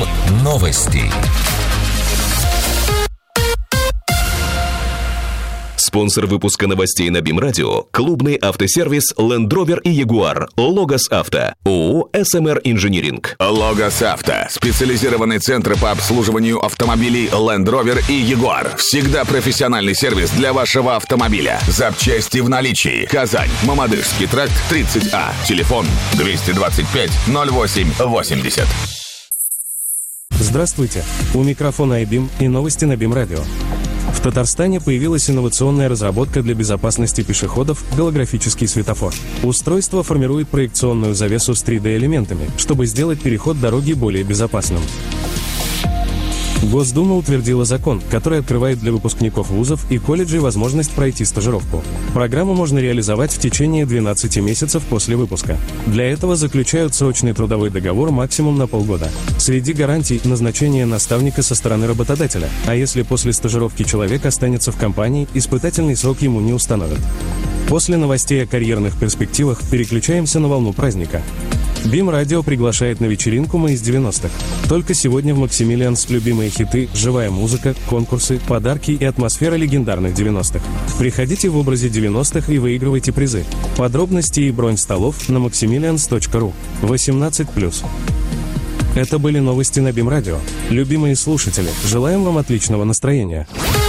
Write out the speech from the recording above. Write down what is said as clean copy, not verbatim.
Новости. Спонсор выпуска новостей на БИМ-радио – клубный автосервис Land Rover и Jaguar. Логос Авто. ООО «СМР Инжиниринг». Логос Авто. Специализированный центр по обслуживанию автомобилей Land Rover и Jaguar. Всегда профессиональный сервис для вашего автомобиля. Запчасти в наличии. Казань. Мамадышский тракт, 30А. Телефон 225 08 80. Здравствуйте. У микрофона iBIM и новости на БИМ-радио. В Татарстане появилась инновационная разработка для безопасности пешеходов – голографический светофор. Устройство формирует проекционную завесу с 3D-элементами, чтобы сделать переход дороги более безопасным. Госдума утвердила закон, который открывает для выпускников вузов и колледжей возможность пройти стажировку. Программу можно реализовать в течение 12 месяцев после выпуска. Для этого заключают срочный трудовой договор максимум на полгода. Среди гарантий – назначение наставника со стороны работодателя, а если после стажировки человек останется в компании, испытательный срок ему не установят. После новостей о карьерных перспективах переключаемся на волну праздника. БИМ-радио приглашает на вечеринку «Мы из 90-х». Только сегодня в Максимилианс любимые хиты, живая музыка, конкурсы, подарки и атмосфера легендарных 90-х. Приходите в образе 90-х и выигрывайте призы. Подробности и бронь столов на maximilians.ru. 18+. Это были новости на БИМ-радио. Любимые слушатели, желаем вам отличного настроения.